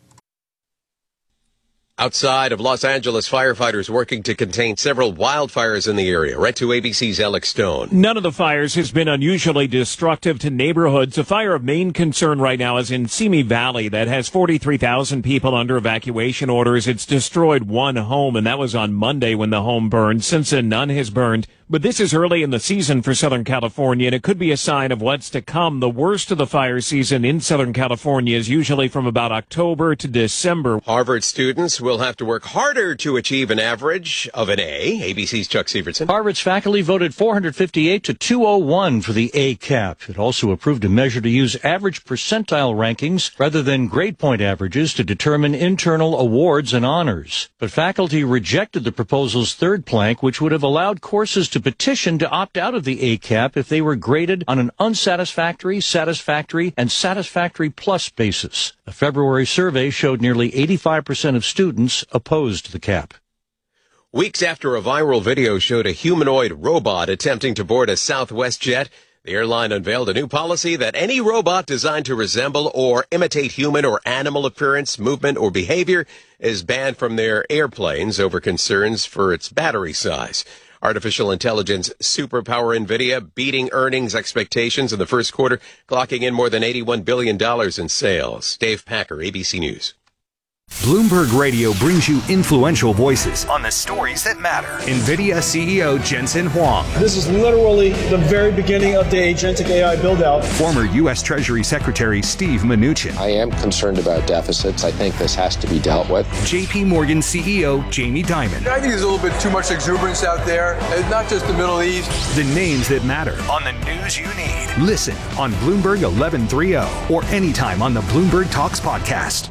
Outside of Los Angeles, firefighters working to contain several wildfires in the area. Right to A B C's Alex Stone. None of the fires has been unusually destructive to neighborhoods. A fire of main concern right now is in Simi Valley that has forty-three thousand people under evacuation orders. It's destroyed one home, and that was on Monday when the home burned. Since then, none has burned. But this is early in the season for Southern California, and it could be a sign of what's to come. The worst of the fire season in Southern California is usually from about October to December. Harvard students will have to work harder to achieve an average of an A. A B C's Chuck Severson. Harvard's faculty voted four hundred fifty-eight to two oh one for the A cap. It also approved a measure to use average percentile rankings rather than grade point averages to determine internal awards and honors. But faculty rejected the proposal's third plank, which would have allowed courses to petition to opt out of the A cap if they were graded on an unsatisfactory, satisfactory, and satisfactory plus basis. A February survey showed nearly eighty-five percent of students opposed the cap. Weeks after a viral video showed a humanoid robot attempting to board a Southwest jet, the airline unveiled a new policy that any robot designed to resemble or imitate human or animal appearance, movement, or behavior is banned from their airplanes over concerns for its battery size. Artificial intelligence superpower NVIDIA beating earnings expectations in the first quarter, clocking in more than eighty-one billion dollars in sales. Dave Packer, A B C News. Bloomberg Radio brings you influential voices on the stories that matter. NVIDIA C E O Jensen Huang. This is literally the very beginning of the agentic A I build-out. Former U S Treasury Secretary Steve Mnuchin. I am concerned about deficits. I think this has to be dealt with. J P Morgan C E O Jamie Dimon. I think there's a little bit too much exuberance out there. It's not just the Middle East. The names that matter on the news you need. Listen on Bloomberg eleven thirty or anytime on the Bloomberg Talks podcast.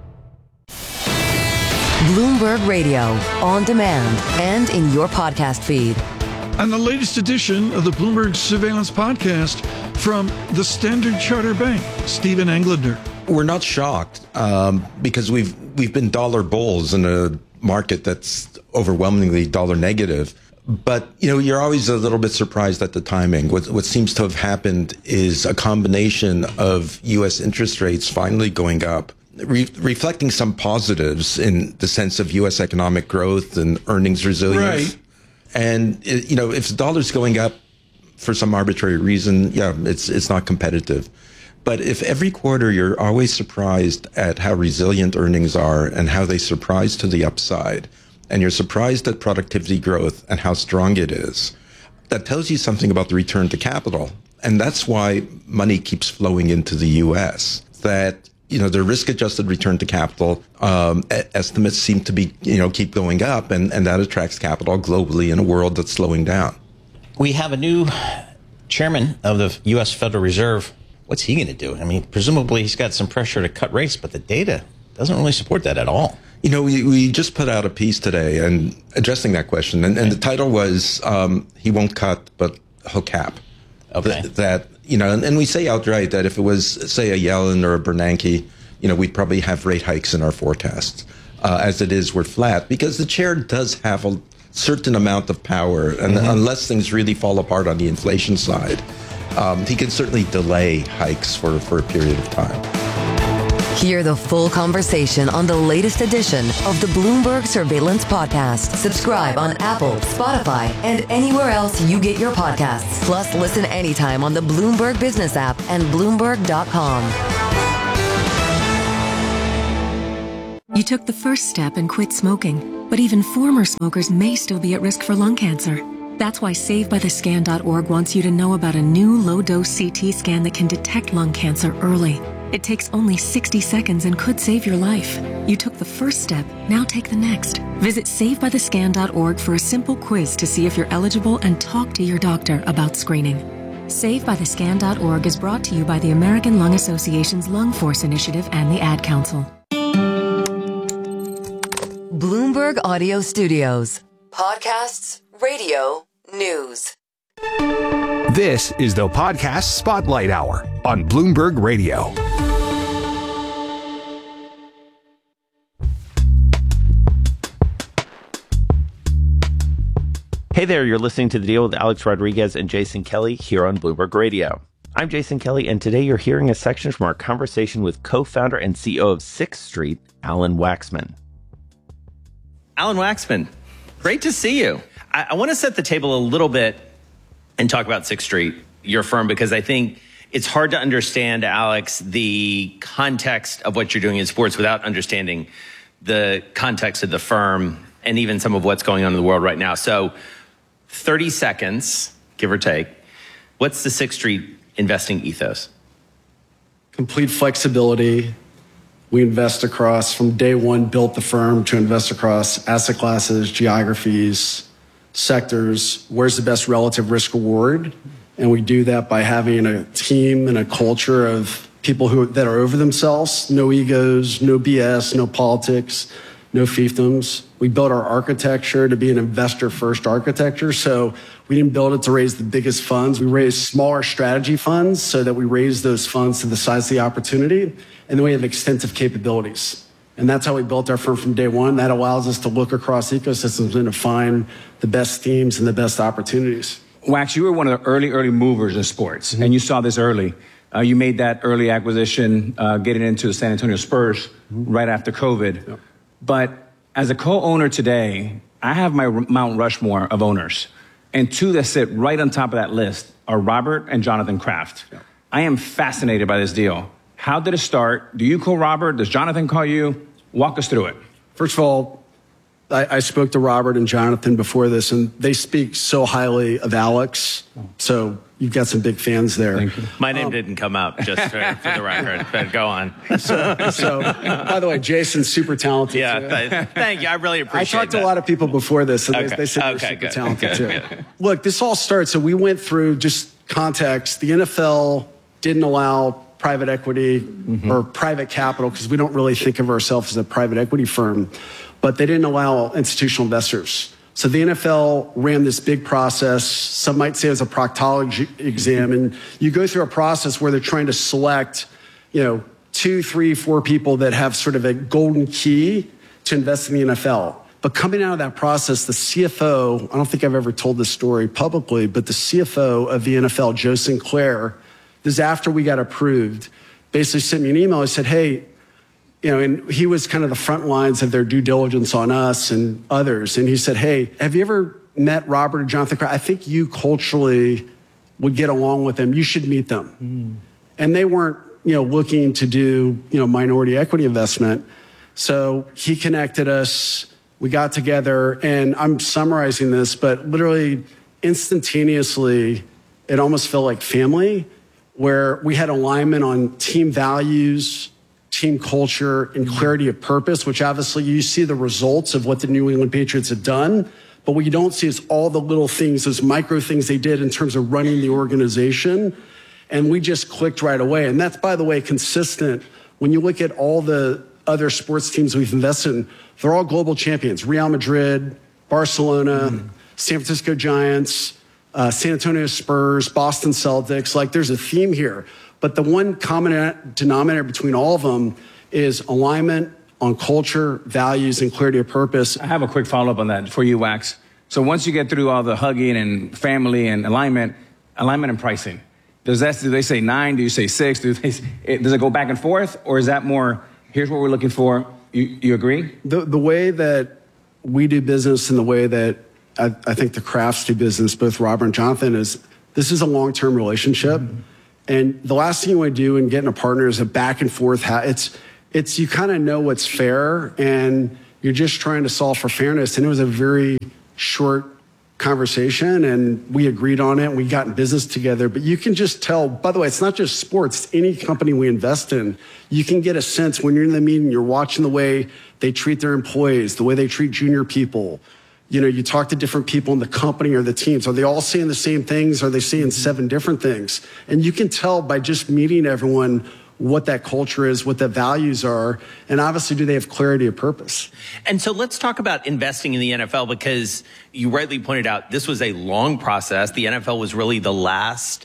Bloomberg Radio, on demand and in your podcast feed. On the latest edition of the Bloomberg Surveillance Podcast from the Standard Chartered Bank, Stephen Englander. We're not shocked um, because we've we've been dollar bulls in a market that's overwhelmingly dollar negative. But, you know, you're always a little bit surprised at the timing. What, what seems to have happened is a combination of U S interest rates finally going up, Re- reflecting some positives in the sense of U S economic growth and earnings resilience. Right. And, it, you know, if the dollar's going up for some arbitrary reason, yeah, it's it's not competitive. But if every quarter you're always surprised at how resilient earnings are and how they surprise to the upside, and you're surprised at productivity growth and how strong it is, that tells you something about the return to capital. And that's why money keeps flowing into the U S. That you know, the risk-adjusted return to capital um, estimates seem to be, you know, keep going up, and, and that attracts capital globally in a world that's slowing down. We have a new chairman of the U S Federal Reserve. What's he going to do? I mean, presumably he's got some pressure to cut rates, but the data doesn't really support that at all. You know, we, we just put out a piece today and addressing that question, and, and the title was, um, he won't cut, but he'll cap. Okay. Th- that, you know, and, and we say outright that if it was, say, a Yellen or a Bernanke, you know, we'd probably have rate hikes in our forecasts. Uh, as it is, we're flat because the chair does have a certain amount of power, and mm-hmm. unless things really fall apart on the inflation side, um, he can certainly delay hikes for, for a period of time. Hear the full conversation on the latest edition of the Bloomberg Surveillance Podcast. Subscribe on Apple, Spotify, and anywhere else you get your podcasts. Plus, listen anytime on the Bloomberg Business app and Bloomberg dot com. You took the first step and quit smoking, but even former smokers may still be at risk for lung cancer. That's why Save By The Scan dot org wants you to know about a new low-dose C T scan that can detect lung cancer early. It takes only sixty seconds and could save your life. You took the first step, now take the next. Visit Save By The Scan dot org for a simple quiz to see if you're eligible and talk to your doctor about screening. Save By The Scan dot org is brought to you by the American Lung Association's Lung Force Initiative and the Ad Council. Bloomberg Audio Studios. Podcasts, radio, news. This is the Podcast Spotlight Hour on Bloomberg Radio. Hey there, you're listening to The Deal with Alex Rodriguez and Jason Kelly here on Bloomberg Radio. I'm Jason Kelly, and today you're hearing a section from our conversation with co-founder and C E O of Sixth Street, Alan Waxman. Alan Waxman, great to see you. I, I want to set the table a little bit and talk about Sixth Street, your firm, because I think it's hard to understand, Alex, the context of what you're doing in sports without understanding the context of the firm and even some of what's going on in the world right now. So thirty seconds, give or take. What's the Sixth Street investing ethos? Complete flexibility. We invest across, from day one, built the firm to invest across asset classes, geographies, sectors. Where's the best relative risk reward? And we do that by having a team and a culture of people who that are over themselves, no egos, no B S, no politics, no fiefdoms. We built our architecture to be an investor-first architecture. So we didn't build it to raise the biggest funds. We raised smaller strategy funds so that we raise those funds to the size of the opportunity. And then we have extensive capabilities. And that's how we built our firm from day one. That allows us to look across ecosystems and to find the best teams and the best opportunities. Wax, you were one of the early, early movers in sports, mm-hmm. and you saw this early. Uh, you made that early acquisition, uh, getting into the San Antonio Spurs mm-hmm. right after COVID. Yep. But as a co-owner today, I have my Mount Rushmore of owners. And two that sit right on top of that list are Robert and Jonathan Kraft. Yep. I am fascinated by this deal. How did it start? Do you call Robert? Does Jonathan call you? Walk us through it. First of all, I, I spoke to Robert and Jonathan before this, and they speak so highly of Alex. So you've got some big fans there. Thank you. My name um, didn't come up, just for, for the record, but go on. So, so, by the way, Jason's super talented. Yeah, th- thank you. I really appreciate it. I talked that. to a lot of people before this, and okay. they, they said okay, you're super good. talented, good, too. Good. Look, this all starts, so we went through just context. The N F L didn't allow private equity mm-hmm. or private capital, because we don't really think of ourselves as a private equity firm, but they didn't allow institutional investors. So the N F L ran this big process. Some might say it was a proctology exam. And you go through a process where they're trying to select, you know, two, three, four people that have sort of a golden key to invest in the N F L. But coming out of that process, the C F O, I don't think I've ever told this story publicly, but the C F O of the N F L, Joe Sinclair, this is after we got approved, basically sent me an email. He said, hey, you know, and he was kind of the front lines of their due diligence on us and others. And he said, hey, have you ever met Robert or Jonathan Kraft? I think you culturally would get along with them. You should meet them. Mm. And they weren't, you know, looking to do, you know, minority equity investment. So he connected us. We got together, and I'm summarizing this, but literally instantaneously, it almost felt like family, where we had alignment on team values, team culture, and clarity of purpose, which obviously you see the results of what the New England Patriots have done. But what you don't see is all the little things, those micro things they did in terms of running the organization. And we just clicked right away. And that's, by the way, consistent. When you look at all the other sports teams we've invested in, they're all global champions. Real Madrid, Barcelona, mm. San Francisco Giants, Uh, San Antonio Spurs, Boston Celtics. Like, there's a theme here. But the one common denominator between all of them is alignment on culture, values, and clarity of purpose. I have a quick follow-up on that for you, Wax. So once you get through all the hugging and family and alignment, alignment and pricing. Does that, do they say nine? Do you say six? Do they, does it go back and forth? Or is that more, here's what we're looking for? You, you agree? The, the way that we do business and the way that I, I think the Krafts do business, both Robert and Jonathan, is this is a long-term relationship. Mm-hmm. And the last thing you want to do in getting a partner is a back and forth. It's, it's you kind of know what's fair, and you're just trying to solve for fairness. And it was a very short conversation, and we agreed on it, and we got in business together. But you can just tell, by the way, it's not just sports, it's any company we invest in. You can get a sense when you're in the meeting, you're watching the way they treat their employees, the way they treat junior people. You know, you talk to different people in the company or the teams. Are they all saying the same things? Are they saying seven different things? And you can tell by just meeting everyone what that culture is, what the values are, and obviously do they have clarity of purpose. And so let's talk about investing in the N F L, because you rightly pointed out this was a long process. The N F L was really the last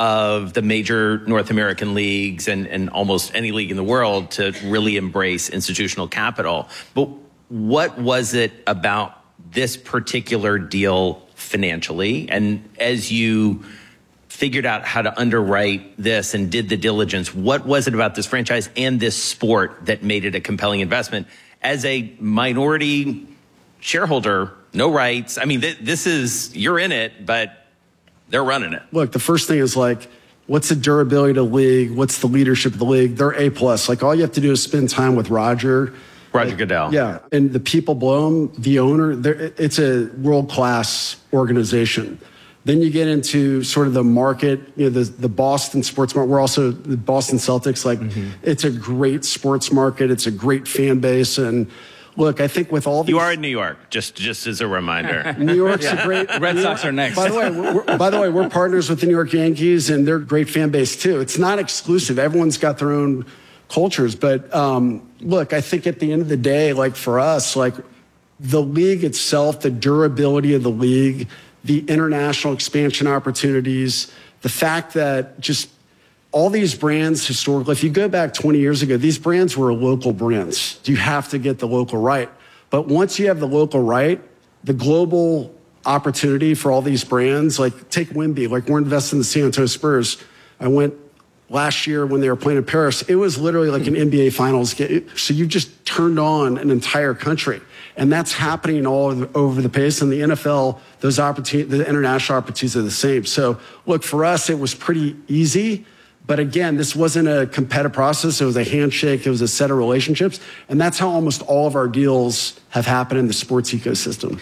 of the major North American leagues and, and almost any league in the world to really embrace institutional capital. But what was it about this particular deal financially? And as you figured out how to underwrite this and did the diligence, what was it about this franchise and this sport that made it a compelling investment? As a minority shareholder, no rights. I mean, th- this is, you're in it, but they're running it. Look, the first thing is like, what's the durability of the league? What's the leadership of the league? They're A plus. Like, all you have to do is spend time with Roger. Roger Goodell. Yeah. And the people below him, the owner, it's a world-class organization. Then you get into sort of the market, you know, the, the Boston sports market. We're also the Boston Celtics. Like, mm-hmm. It's a great sports market. It's a great fan base. And look, I think with all these... You are in New York, just just as a reminder. New York's yeah. a great... Red New Sox York, are next. By the way, we're, by the way, we're partners with the New York Yankees, and they're a great fan base too. It's not exclusive. Everyone's got their own cultures. But um, look, I think at the end of the day, like for us, like the league itself, the durability of the league, the international expansion opportunities, the fact that just all these brands historically, if you go back twenty years ago, these brands were local brands. You have to get the local right. But once you have the local right, the global opportunity for all these brands, like take Wemby, like we're investing in the San Antonio Spurs. I went last year when they were playing in Paris. It was literally like an N B A Finals game. So you just turned on an entire country. And that's happening all over the place. In the N F L, those opportunities, the international opportunities are the same. So look, for us, it was pretty easy. But again, this wasn't a competitive process. It was a handshake. It was a set of relationships. And that's how almost all of our deals have happened in the sports ecosystem.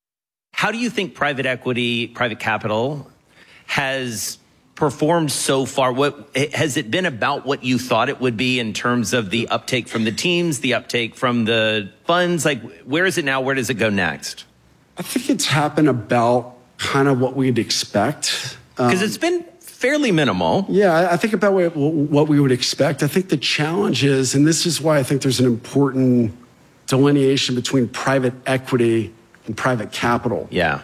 How do you think private equity, private capital has performed so far? What has it been about what you thought it would be in terms of the uptake from the teams, the uptake from the funds? Like, where is it now? Where does it go next? I think it's happened about kind of what we'd expect. Because um, it's been fairly minimal. Yeah, I think about what, what we would expect. I think the challenge is, and this is why I think there's an important delineation between private equity and private capital. Yeah.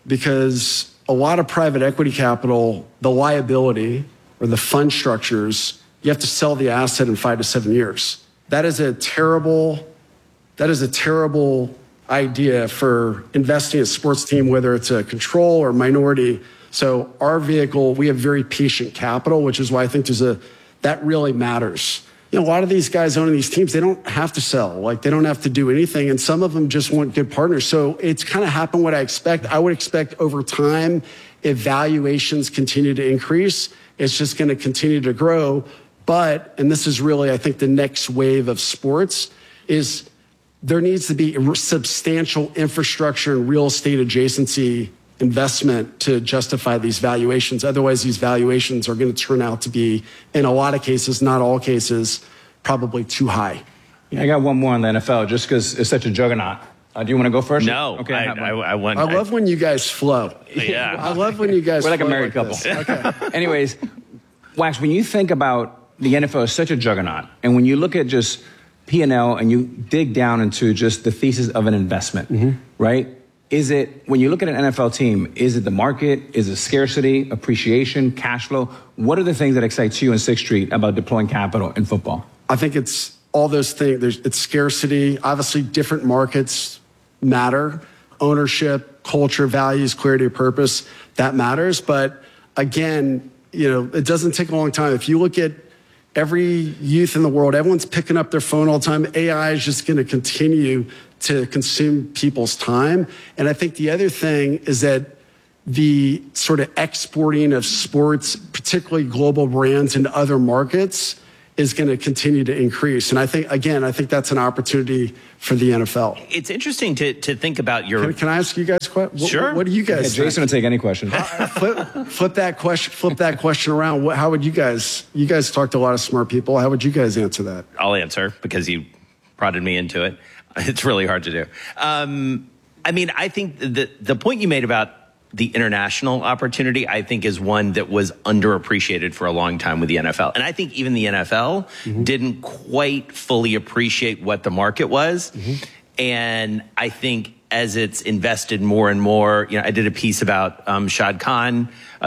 Because a lot of private equity capital, the liability or the fund structures, you have to sell the asset in five to seven years. That is a terrible, that is a terrible idea for investing in a sports team, whether it's a control or minority. So our vehicle, we have very patient capital, which is why I think there's a, that really matters. You know, a lot of these guys owning these teams, they don't have to sell. Like, they don't have to do anything. And some of them just want good partners. So it's kind of happened what I expect. I would expect over time, if valuations continue to increase, it's just going to continue to grow. But, and this is really, I think, the next wave of sports, is there needs to be substantial infrastructure and real estate adjacency investment to justify these valuations. Otherwise, these valuations are going to turn out to be, in a lot of cases, not all cases, probably too high. Yeah, I got one more on the N F L, just because it's such a juggernaut. Uh, do you want to go first? No. Okay. I, I, I, want, I love when you guys flow. Yeah. I love when you guys We're like flow a married like couple. Okay. Anyways, Wax, when you think about the N F L is such a juggernaut, and when you look at just P and L and you dig down into just the thesis of an investment, mm-hmm. right? Is it, when you look at an N F L team, is it the market? Is it scarcity, appreciation, cash flow? What are the things that excites you in Sixth Street about deploying capital in football? I think it's all those things. There's, it's scarcity. Obviously, different markets matter. Ownership, culture, values, clarity of purpose, that matters. But again, you know, it doesn't take a long time. If you look at every youth in the world, everyone's picking up their phone all the time. A I is just going to continue to consume people's time. And I think the other thing is that the sort of exporting of sports, particularly global brands into other markets, is going to continue to increase. And I think, again, I think that's an opportunity for the N F L. It's interesting to, to think about your... Can, can I ask you guys questions? Sure. What, what do you guys yeah, Jason will take any question. flip, flip that question, flip that question around. What, how would you guys, you guys talk to a lot of smart people. How would you guys answer that? I'll answer because you prodded me into it. It's really hard to do. Um, I mean, I think the, the point you made about the international opportunity, I think, is one that was underappreciated for a long time with the N F L. And I think even the N F L mm-hmm. didn't quite fully appreciate what the market was. Mm-hmm. And I think as it's invested more and more, you know, I did a piece about um, Shad Khan,